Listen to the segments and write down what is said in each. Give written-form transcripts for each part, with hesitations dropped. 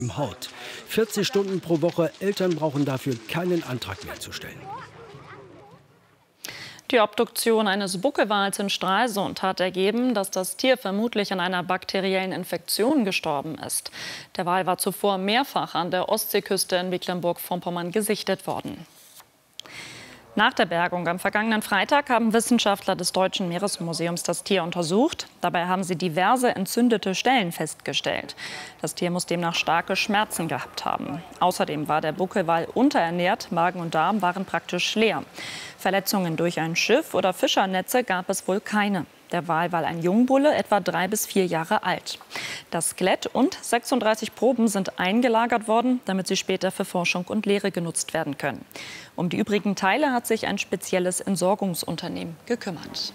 Haut. 40 Stunden pro Woche. Eltern brauchen dafür keinen Antrag mehr zu stellen. Die Obduktion eines Buckelwals in Stralsund hat ergeben, dass das Tier vermutlich an einer bakteriellen Infektion gestorben ist. Der Wal war zuvor mehrfach an der Ostseeküste in Mecklenburg-Vorpommern gesichtet worden. Nach der Bergung am vergangenen Freitag haben Wissenschaftler des Deutschen Meeresmuseums das Tier untersucht. Dabei haben sie diverse entzündete Stellen festgestellt. Das Tier muss demnach starke Schmerzen gehabt haben. Außerdem war der Buckelwal unterernährt, Magen und Darm waren praktisch leer. Verletzungen durch ein Schiff oder Fischernetze gab es wohl keine. Der Wal war ein Jungbulle, etwa 3 bis 4 Jahre alt. Das Skelett und 36 Proben sind eingelagert worden, damit sie später für Forschung und Lehre genutzt werden können. Um die übrigen Teile hat sich ein spezielles Entsorgungsunternehmen gekümmert.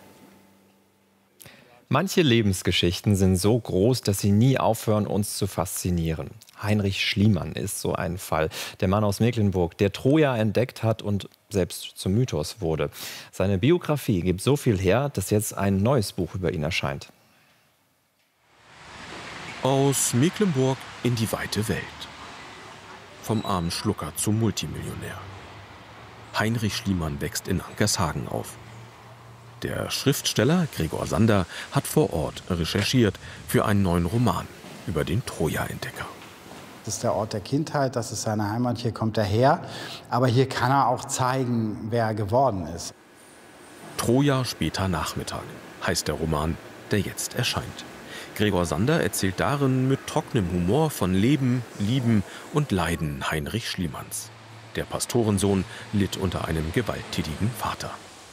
Manche Lebensgeschichten sind so groß, dass sie nie aufhören, uns zu faszinieren. Heinrich Schliemann ist so ein Fall. Der Mann aus Mecklenburg, der Troja entdeckt hat und selbst zum Mythos wurde. Seine Biografie gibt so viel her, dass jetzt ein neues Buch über ihn erscheint. Aus Mecklenburg in die weite Welt. Vom armen Schlucker zum Multimillionär. Heinrich Schliemann wächst in Ankershagen auf. Der Schriftsteller Gregor Sander hat vor Ort recherchiert für einen neuen Roman über den Troja-Entdecker. Das ist der Ort der Kindheit, das ist seine Heimat, hier kommt er her. Aber hier kann er auch zeigen, wer er geworden ist. Troja später Nachmittag heißt der Roman, der jetzt erscheint. Gregor Sander erzählt darin mit trockenem Humor von Leben, Lieben und Leiden Heinrich Schliemanns. Der Pastorensohn litt unter einem gewalttätigen Vater.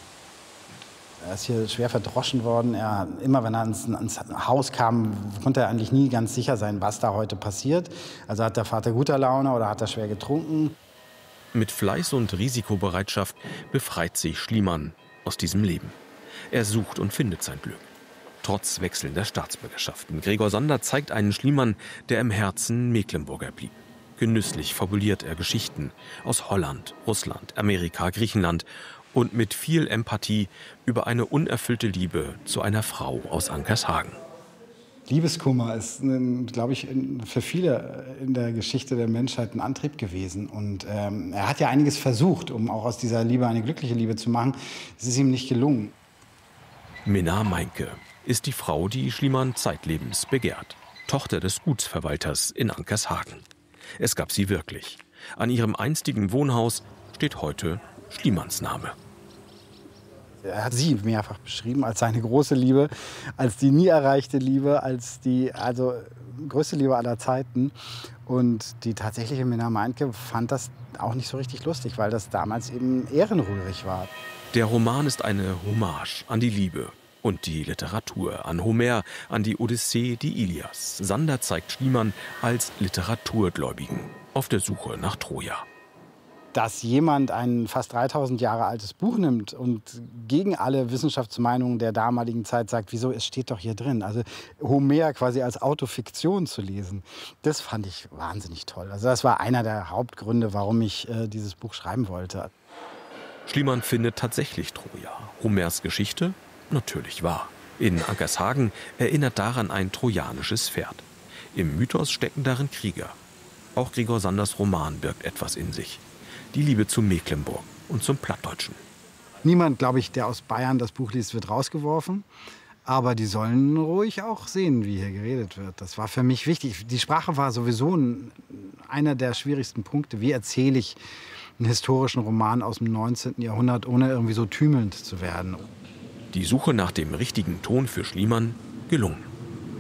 Er ist hier schwer verdroschen worden. Immer wenn er ans Haus kam, konnte er eigentlich nie ganz sicher sein, was da heute passiert. Also hat der Vater guter Laune oder hat er schwer getrunken. Mit Fleiß und Risikobereitschaft befreit sich Schliemann aus diesem Leben. Er sucht und findet sein Glück. Trotz wechselnder Staatsbürgerschaften. Gregor Sander zeigt einen Schliemann, der im Herzen Mecklenburger blieb. Genüsslich fabuliert er Geschichten aus Holland, Russland, Amerika, Griechenland und mit viel Empathie über eine unerfüllte Liebe zu einer Frau aus Ankershagen. Liebeskummer ist, glaube ich, für viele in der Geschichte der Menschheit ein Antrieb gewesen. Und er hat ja einiges versucht, um auch aus dieser Liebe eine glückliche Liebe zu machen. Es ist ihm nicht gelungen. Minna Meinke ist die Frau, die Schliemann zeitlebens begehrt. Tochter des Gutsverwalters in Ankershagen. Es gab sie wirklich. An ihrem einstigen Wohnhaus steht heute Schliemanns Name. Er hat sie mehrfach beschrieben als seine große Liebe, als die nie erreichte Liebe, als die größte Liebe aller Zeiten. Und die tatsächliche Minna Meinke fand das auch nicht so richtig lustig, weil das damals eben ehrenrührig war. Der Roman ist eine Hommage an die Liebe und die Literatur, an Homer, an die Odyssee, die Ilias. Sander zeigt Schliemann als Literaturgläubigen auf der Suche nach Troja. Dass jemand ein fast 3000 Jahre altes Buch nimmt und gegen alle Wissenschaftsmeinungen der damaligen Zeit sagt, wieso, es steht doch hier drin. Also Homer quasi als Autofiktion zu lesen, das fand ich wahnsinnig toll. Also das war einer der Hauptgründe, warum ich dieses Buch schreiben wollte. Schliemann findet tatsächlich Troja. Homers Geschichte natürlich wahr. In Ankershagen erinnert daran ein trojanisches Pferd. Im Mythos stecken darin Krieger. Auch Gregor Sanders Roman birgt etwas in sich. Die Liebe zu Mecklenburg und zum Plattdeutschen. Niemand, glaube ich, der aus Bayern das Buch liest, wird rausgeworfen. Aber die sollen ruhig auch sehen, wie hier geredet wird. Das war für mich wichtig. Die Sprache war sowieso einer der schwierigsten Punkte. Wie erzähle ich einen historischen Roman aus dem 19. Jahrhundert, ohne irgendwie so tümelnd zu werden? Die Suche nach dem richtigen Ton für Schliemann gelungen.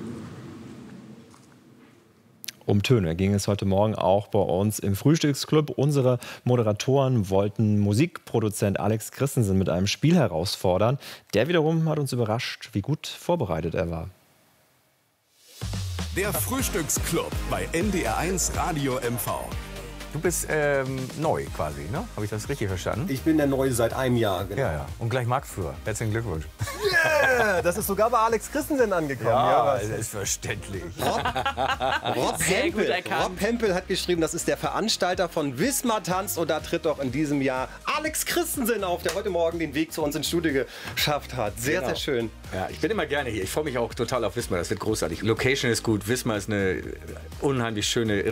Um Töne ging es heute Morgen auch bei uns im Frühstücksclub. Unsere Moderatoren wollten Musikproduzent Alex Christensen mit einem Spiel herausfordern. Der wiederum hat uns überrascht, wie gut vorbereitet er war. Der Frühstücksclub bei NDR1 Radio MV. Du bist neu quasi, ne? Habe ich das richtig verstanden? Ich bin der Neue seit einem Jahr, genau. Ja. Und gleich Marktführer. Herzlichen Glückwunsch. Yeah, das ist sogar bei Alex Christensen angekommen. Ja, selbstverständlich. Rob Hempel hat geschrieben, das ist der Veranstalter von Wismar Tanz. Und da tritt doch in diesem Jahr Alex Christensen auf, der heute Morgen den Weg zu uns ins Studio geschafft hat. Sehr, sehr schön. Ja, ich bin immer gerne hier. Ich freue mich auch total auf Wismar. Das wird großartig. Location ist gut. Wismar ist eine unheimlich schöne